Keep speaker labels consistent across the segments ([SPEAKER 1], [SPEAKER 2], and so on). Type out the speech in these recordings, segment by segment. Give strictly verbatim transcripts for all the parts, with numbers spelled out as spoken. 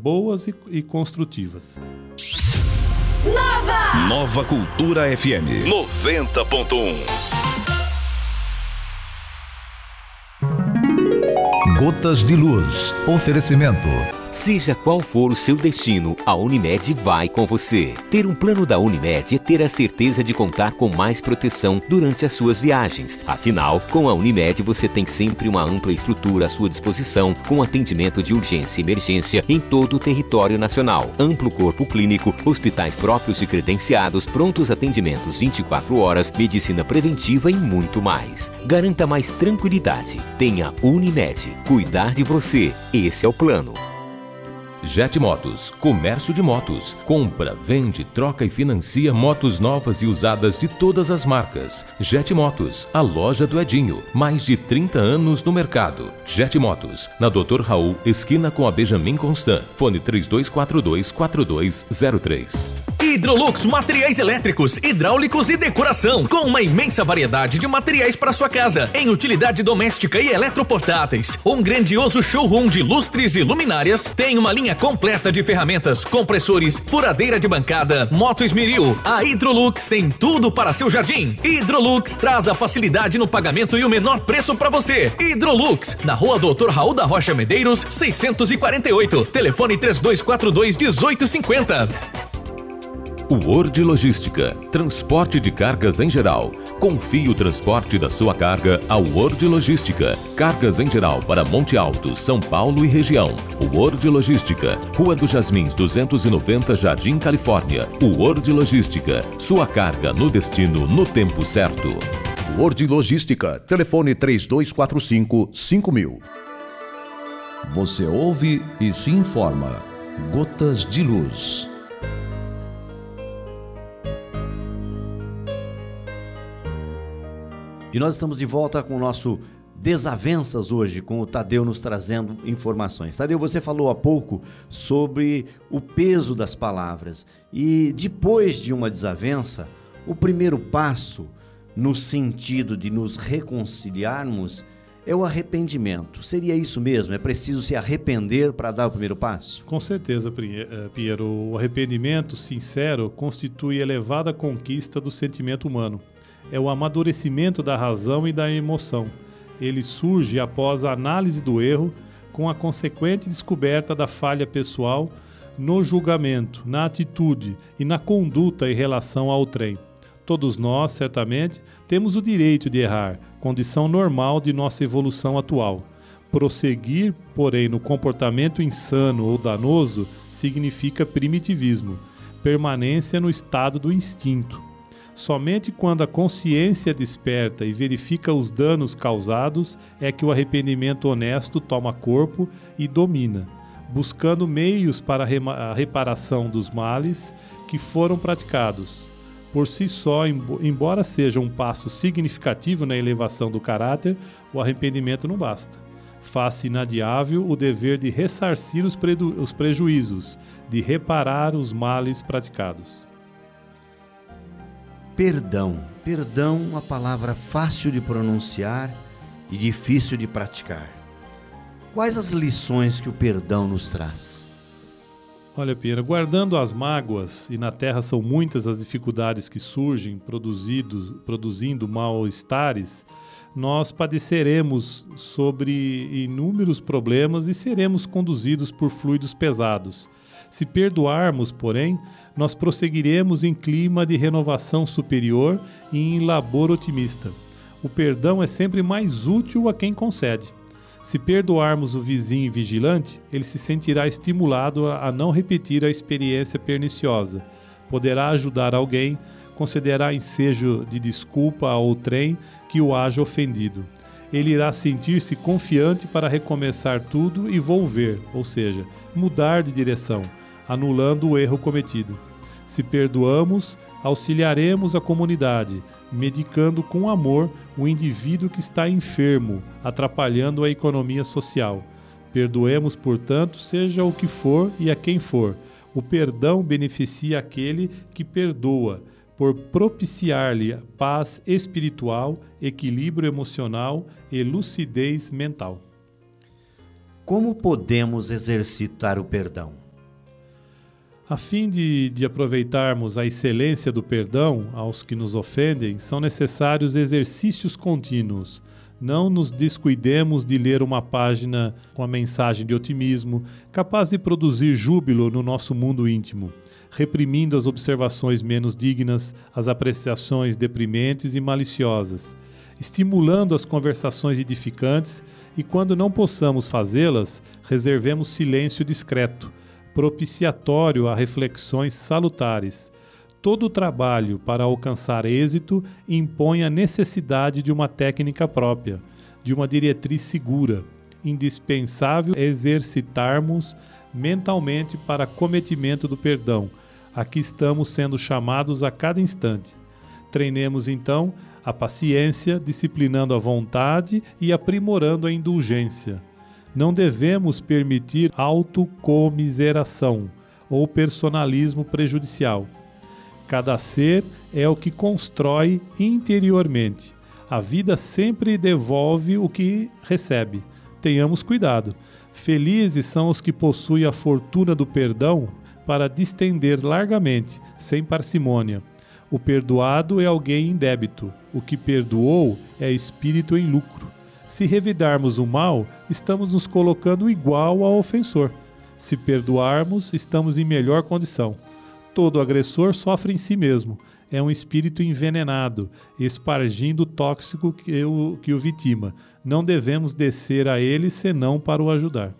[SPEAKER 1] boas e, e construtivas.
[SPEAKER 2] Nova!
[SPEAKER 3] Nova Cultura F M noventa ponto um.
[SPEAKER 4] Gotas de Luz. Oferecimento.
[SPEAKER 5] Seja qual for o seu destino, a Unimed vai com você. Ter um plano da Unimed é ter a certeza de contar com mais proteção durante as suas viagens. Afinal, com a Unimed você tem sempre uma ampla estrutura à sua disposição, com atendimento de urgência e emergência em todo o território nacional. Amplo corpo clínico, hospitais próprios e credenciados, prontos atendimentos vinte e quatro horas, medicina preventiva e muito mais. Garanta mais tranquilidade. Tenha Unimed. Cuidar de você. Esse é o plano.
[SPEAKER 6] Jet Motos, comércio de motos. Compra, vende, troca e financia motos novas e usadas de todas as marcas. Jet Motos, a loja do Edinho. Mais de trinta anos no mercado. Jet Motos, na doutor Raul, esquina com a Benjamin Constant. Fone três dois quatro dois, quatro dois zero três.
[SPEAKER 7] Hidrolux Materiais Elétricos, Hidráulicos e Decoração, com uma imensa variedade de materiais para sua casa, em utilidade doméstica e eletroportáteis. Um grandioso showroom de lustres e luminárias, tem uma linha completa de ferramentas, compressores, furadeira de bancada, moto esmeril. A Hidrolux tem tudo para seu jardim. Hidrolux traz a facilidade no pagamento e o menor preço para você. Hidrolux, na rua doutor Raul da Rocha Medeiros, seiscentos e quarenta e oito. Telefone três dois quatro dois, um oito cinco zero.
[SPEAKER 6] Word Logística, transporte de cargas em geral. Confie o transporte da sua carga ao Word Logística. Cargas em geral para Monte Alto, São Paulo e região. Word Logística, Rua dos Jasmins duzentos e noventa, Jardim, Califórnia. Word Logística, sua carga no destino no tempo certo.
[SPEAKER 4] Word Logística, telefone três dois quatro cinco, cinco mil. Você ouve e se informa. Gotas de Luz.
[SPEAKER 8] E nós estamos de volta com o nosso Desavenças hoje, com o Tadeu nos trazendo informações. Tadeu, você falou há pouco sobre o peso das palavras. E depois de uma desavença, o primeiro passo no sentido de nos reconciliarmos é o arrependimento. Seria isso mesmo? É preciso se arrepender para dar o primeiro passo?
[SPEAKER 1] Com certeza, Piero. O arrependimento sincero constitui a elevada conquista do sentimento humano. É o amadurecimento da razão e da emoção. Ele surge após a análise do erro, com a consequente descoberta da falha pessoal no julgamento, na atitude e na conduta em relação ao trem. Todos nós, certamente, temos o direito de errar, condição normal de nossa evolução atual. Prosseguir, porém, no comportamento insano ou danoso significa primitivismo, permanência no estado do instinto. Somente quando a consciência desperta e verifica os danos causados é que o arrependimento honesto toma corpo e domina, buscando meios para a reparação dos males que foram praticados. Por si só, embora seja um passo significativo na elevação do caráter, o arrependimento não basta. Faz-se inadiável o dever de ressarcir os, preju- os prejuízos, de reparar os males praticados.
[SPEAKER 8] Perdão. Perdão, uma palavra fácil de pronunciar e difícil de praticar. Quais as lições que o perdão nos traz?
[SPEAKER 1] Olha, Piero, guardando as mágoas, e na terra são muitas as dificuldades que surgem produzidos, produzindo mal-estares, nós padeceremos sobre inúmeros problemas e seremos conduzidos por fluidos pesados. Se perdoarmos, porém, nós prosseguiremos em clima de renovação superior e em labor otimista. O perdão é sempre mais útil a quem concede. Se perdoarmos o vizinho vigilante, ele se sentirá estimulado a não repetir a experiência perniciosa. Poderá ajudar alguém, concederá ensejo de desculpa ao trem que o haja ofendido. Ele irá sentir-se confiante para recomeçar tudo e volver, ou seja, mudar de direção, anulando o erro cometido. Se perdoamos, auxiliaremos a comunidade, medicando com amor o indivíduo que está enfermo, atrapalhando a economia social. Perdoemos, portanto, seja o que for e a quem for. O perdão beneficia aquele que perdoa, por propiciar-lhe paz espiritual, equilíbrio emocional e lucidez mental.
[SPEAKER 8] Como podemos exercitar o perdão?
[SPEAKER 1] A fim de, de aproveitarmos a excelência do perdão aos que nos ofendem, são necessários exercícios contínuos. Não nos descuidemos de ler uma página com a mensagem de otimismo, capaz de produzir júbilo no nosso mundo íntimo, reprimindo as observações menos dignas, as apreciações deprimentes e maliciosas, estimulando as conversações edificantes e, quando não possamos fazê-las, reservemos silêncio discreto, propiciatório a reflexões salutares. Todo o trabalho para alcançar êxito impõe a necessidade de uma técnica própria, de uma diretriz segura, indispensável exercitarmos mentalmente para cometimento do perdão, a que estamos sendo chamados a cada instante. Treinemos então a paciência, disciplinando a vontade e aprimorando a indulgência. Não devemos permitir autocomiseração ou personalismo prejudicial. Cada ser é o que constrói interiormente. A vida sempre devolve o que recebe. Tenhamos cuidado. Felizes são os que possuem a fortuna do perdão para distender largamente, sem parcimônia. O perdoado é alguém em débito. O que perdoou é espírito em lucro. Se revidarmos o mal, estamos nos colocando igual ao ofensor. Se perdoarmos, estamos em melhor condição. Todo agressor sofre em si mesmo. É um espírito envenenado, espargindo o tóxico que o, que o vitima. Não devemos descer a ele senão para o ajudar.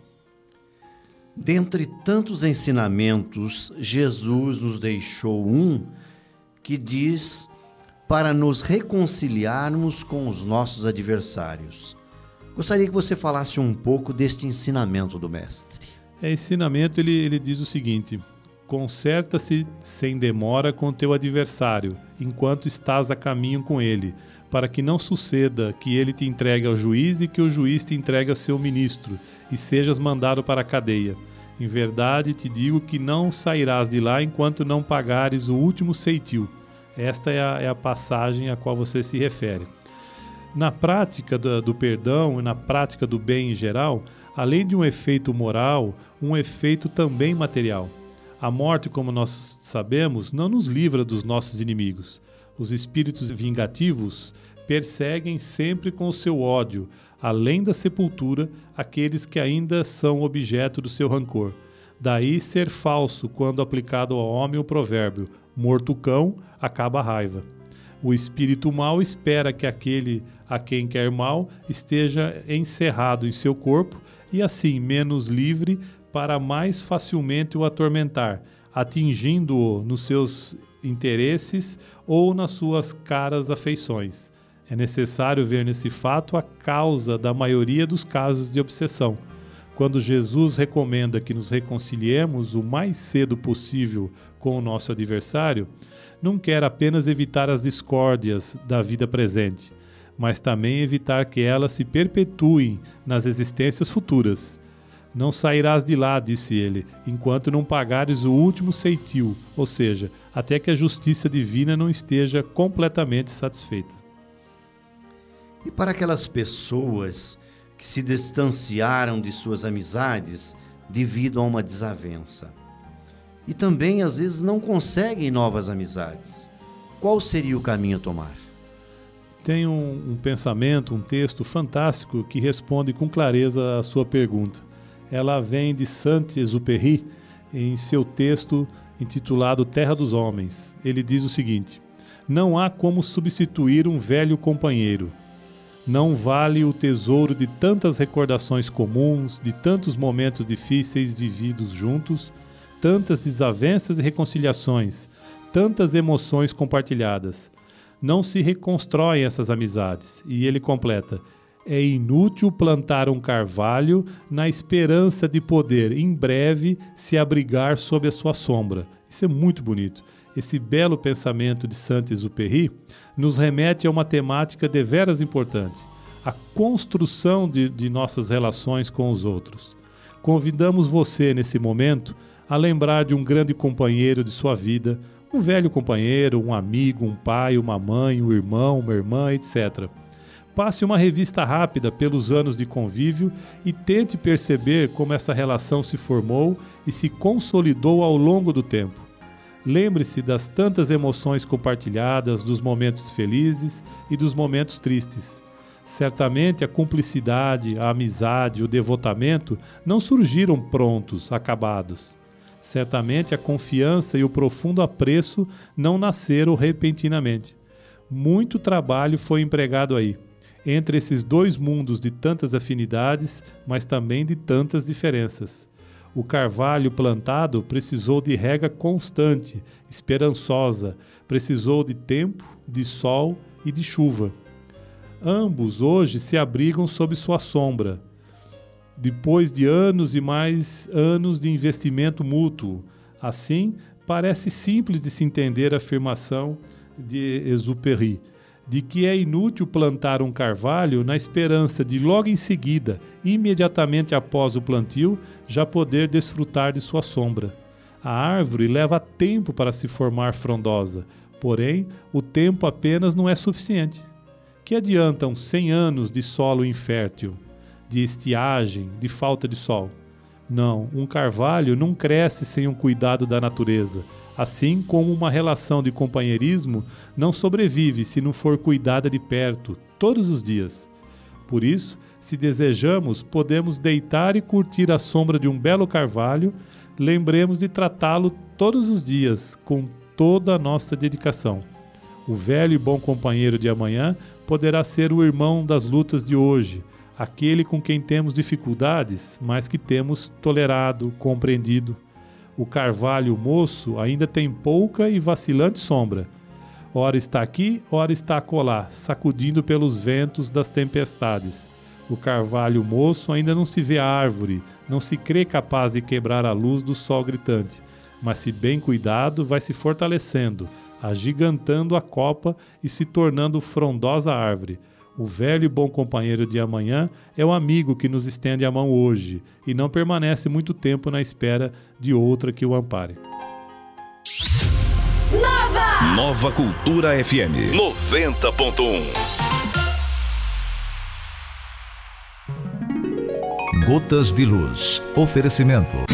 [SPEAKER 8] Dentre tantos ensinamentos, Jesus nos deixou um que diz para nos reconciliarmos com os nossos adversários. Gostaria que você falasse um pouco deste ensinamento do Mestre.
[SPEAKER 1] É, ensinamento, ele, ele diz o seguinte: conserta-se sem demora com teu adversário, enquanto estás a caminho com ele, para que não suceda que ele te entregue ao juiz e que o juiz te entregue ao seu ministro, e sejas mandado para a cadeia. Em verdade te digo que não sairás de lá enquanto não pagares o último ceitil. Esta é a, é a passagem a qual você se refere. Na prática do, do perdão e na prática do bem em geral, além de um efeito moral, um efeito também material. A morte, como nós sabemos, não nos livra dos nossos inimigos. Os espíritos vingativos perseguem sempre com o seu ódio, além da sepultura, aqueles que ainda são objeto do seu rancor. Daí ser falso quando aplicado ao homem o provérbio: morto o cão, acaba a raiva. O espírito mau espera que aquele a quem quer mal esteja encerrado em seu corpo e assim menos livre para mais facilmente o atormentar, atingindo-o nos seus interesses ou nas suas caras afeições. É necessário ver nesse fato a causa da maioria dos casos de obsessão. Quando Jesus recomenda que nos reconciliemos o mais cedo possível com o nosso adversário, não quer apenas evitar as discórdias da vida presente, mas também evitar que elas se perpetuem nas existências futuras. Não sairás de lá, disse ele, enquanto não pagares o último ceitil, ou seja, até que a justiça divina não esteja completamente satisfeita.
[SPEAKER 8] E para aquelas pessoas que se distanciaram de suas amizades devido a uma desavença, e também às vezes não conseguem novas amizades, qual seria o caminho a tomar?
[SPEAKER 1] Tem um, um pensamento, um texto fantástico que responde com clareza a sua pergunta. Ela vem de Saint-Exupéry em seu texto intitulado Terra dos Homens. Ele diz o seguinte: não há como substituir um velho companheiro. Não vale o tesouro de tantas recordações comuns, de tantos momentos difíceis vividos juntos, tantas desavenças e reconciliações, tantas emoções compartilhadas. Não se reconstroem essas amizades. E ele completa: é inútil plantar um carvalho na esperança de poder, em breve, se abrigar sob a sua sombra. Isso é muito bonito. Esse belo pensamento de Saint-Exupéry nos remete a uma temática deveras importante: a construção de, de nossas relações com os outros. Convidamos você, nesse momento, a lembrar de um grande companheiro de sua vida, um velho companheiro, um amigo, um pai, uma mãe, um irmão, uma irmã, etcétera. Passe uma revista rápida pelos anos de convívio e tente perceber como essa relação se formou e se consolidou ao longo do tempo. Lembre-se das tantas emoções compartilhadas, dos momentos felizes e dos momentos tristes. Certamente a cumplicidade, a amizade, o devotamento não surgiram prontos, acabados. Certamente a confiança e o profundo apreço não nasceram repentinamente. Muito trabalho foi empregado aí, entre esses dois mundos de tantas afinidades, mas também de tantas diferenças. O carvalho plantado precisou de rega constante, esperançosa, precisou de tempo, de sol e de chuva. Ambos hoje se abrigam sob sua sombra, depois de anos e mais anos de investimento mútuo. Assim, parece simples de se entender a afirmação de Exupéry, de que é inútil plantar um carvalho na esperança de logo em seguida, imediatamente após o plantio, já poder desfrutar de sua sombra. A árvore leva tempo para se formar frondosa, porém, o tempo apenas não é suficiente. Que adiantam cem anos de solo infértil, de estiagem, de falta de sol? Não, um carvalho não cresce sem um cuidado da natureza, assim como uma relação de companheirismo não sobrevive se não for cuidada de perto, todos os dias. Por isso, se desejamos, podemos deitar e curtir a sombra de um belo carvalho, lembremos de tratá-lo todos os dias, com toda a nossa dedicação. O velho e bom companheiro de amanhã poderá ser o irmão das lutas de hoje, aquele com quem temos dificuldades, mas que temos tolerado, compreendido. O carvalho moço ainda tem pouca e vacilante sombra. Ora está aqui, ora está acolá, sacudindo pelos ventos das tempestades. O carvalho moço ainda não se vê árvore, não se crê capaz de quebrar a luz do sol gritante, mas se bem cuidado vai se fortalecendo, agigantando a copa e se tornando frondosa árvore. O velho e bom companheiro de amanhã é o amigo que nos estende a mão hoje e não permanece muito tempo na espera de outra que o ampare.
[SPEAKER 3] Nova! Nova Cultura F M noventa ponto um.
[SPEAKER 4] Gotas de Luz. Oferecimento.